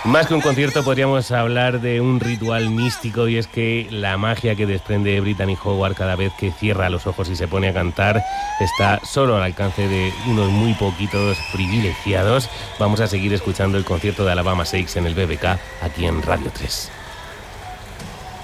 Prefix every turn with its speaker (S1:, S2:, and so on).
S1: Más que un concierto podríamos hablar de un ritual místico, y es que la magia que desprende Brittany Howard cada vez que cierra los ojos y se pone a cantar está solo al alcance de unos muy poquitos privilegiados. Vamos a seguir escuchando el concierto de Alabama Shakes en el BBK aquí en Radio 3.